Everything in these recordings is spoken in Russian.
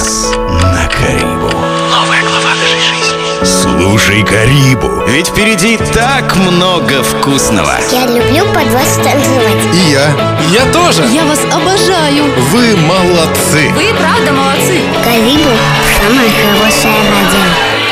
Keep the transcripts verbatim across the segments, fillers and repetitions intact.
час на Карибу. Новая глава нашей жизни. Слушай Карибу, ведь впереди так много вкусного. Я люблю под вас танцевать. И я. Я тоже. Я вас обожаю. Вы молодцы. Вы правда молодцы. Карибу – самая хорошая радио.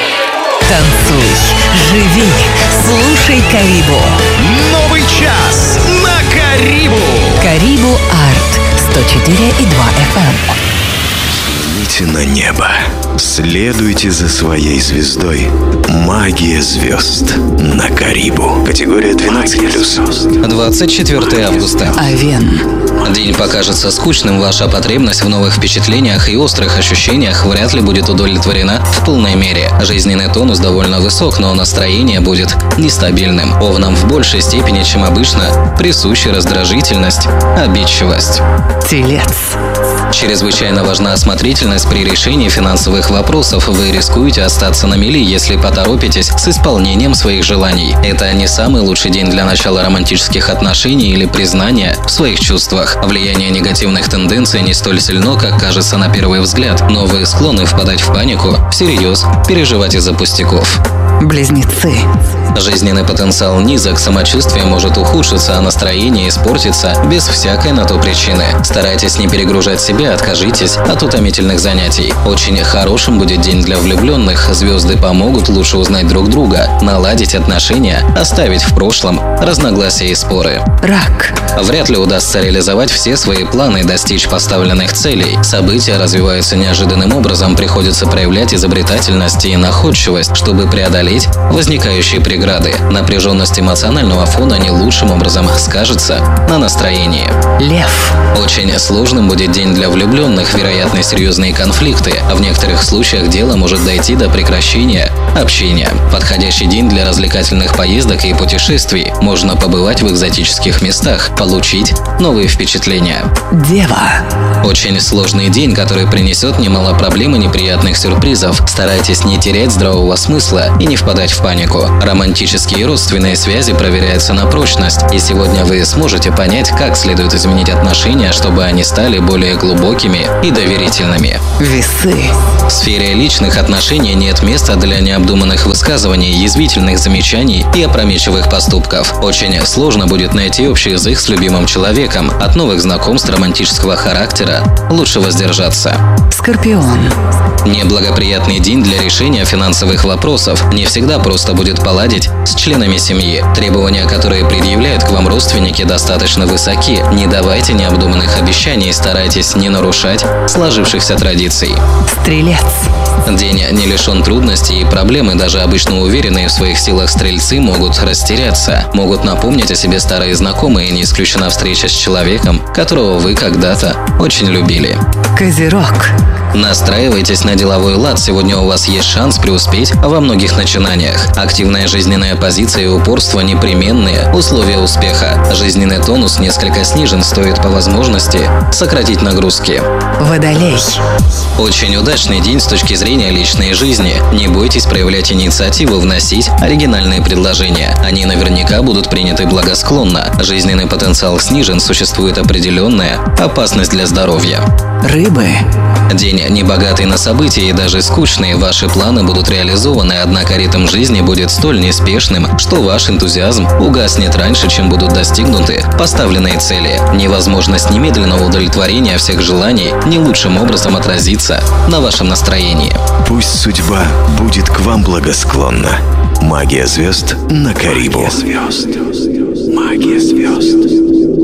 Танцуй, живи, слушай Карибу. Новый час на Карибу. Карибу Арт сто четыре и два эф эм. Взгляните на небо. Следуйте за своей звездой. Магия звезд на Карибу. Категория двенадцать плюс. двадцать четвёртого августа. Овен. День покажется скучным, ваша потребность в новых впечатлениях и острых ощущениях вряд ли будет удовлетворена в полной мере. Жизненный тонус довольно высок, но настроение будет нестабильным. Овнам в большей степени, чем обычно, присуща раздражительность, обидчивость. Телец. Чрезвычайно важна осмотрительность при решении финансовых вопросов. Вы рискуете остаться на мели, если поторопитесь с исполнением своих желаний. Это не самый лучший день для начала романтических отношений или признания в своих чувствах. Влияние негативных тенденций не столь сильно, как кажется на первый взгляд, но вы склонны впадать в панику, всерьез переживать из-за пустяков. Близнецы. Жизненный потенциал низок, самочувствие может ухудшиться, а настроение испортиться без всякой на то причины. Старайтесь не перегружать себя, откажитесь от утомительных занятий. Очень хорошим будет день для влюбленных. Звезды помогут лучше узнать друг друга, наладить отношения, оставить в прошлом разногласия и споры. Рак. Вряд ли удастся реализовать все свои планы и достичь поставленных целей. События развиваются неожиданным образом, приходится проявлять изобретательность и находчивость, чтобы преодолеть возникающие преграды. Напряженность эмоционального фона не лучшим образом скажется на настроении. Лев. Очень сложным будет день для влюбленных, вероятны серьезные конфликты, а в некоторых случаях дело может дойти до прекращения общения. Подходящий день для развлекательных поездок и путешествий. Можно побывать в экзотических местах, получить новые впечатления. Дева. Очень сложный день, который принесет немало проблем и неприятных сюрпризов. Старайтесь не терять здравого смысла и не впадать в панику. Романтические и родственные связи проверяются на прочность, и сегодня вы сможете понять, как следует изменить отношения, чтобы они стали более глубокими и доверительными. Весы. В сфере личных отношений нет места для необдуманных высказываний, язвительных замечаний и опрометчивых поступков. Очень сложно будет найти общий язык с любимым человеком. От новых знакомств романтического характера лучше воздержаться. Скорпион. Неблагоприятный день для решения финансовых вопросов. Не всегда просто будет поладить с членами семьи. Требования, которые предъявляют к вам родственники, достаточно высоки. Не давайте необдуманных обещаний, старайтесь не нарушать сложившихся традиций. Стрелец. День не лишен трудностей и проблемы. Даже обычно уверенные в своих силах стрельцы могут растеряться. Могут напомнить о себе старые знакомые, не исключена встреча с человеком, которого вы когда-то очень любили. Козерог. Настраивайтесь на деловой лад. Сегодня у вас есть шанс преуспеть во многих начинаниях. Активная жизненная позиция и упорство – непременные условия успеха. Жизненный тонус несколько снижен, стоит по возможности сократить нагрузки. Водолей. Очень удачный день с точки зрения личной жизни. Не бойтесь проявлять инициативу, вносить оригинальные предложения. Они наверняка будут приняты благосклонно. Жизненный потенциал снижен, существует определенная опасность для здоровья. Рыбы. День небогатый на события и даже скучные. Ваши планы будут реализованы, однако ритм жизни будет столь неспешным, что ваш энтузиазм угаснет раньше, чем будут достигнуты поставленные цели. Невозможность немедленного удовлетворения всех желаний не лучшим образом отразится на вашем настроении. Пусть судьба будет к вам благосклонна. Магия звезд на Карибу. Магия звезд. Магия звезд.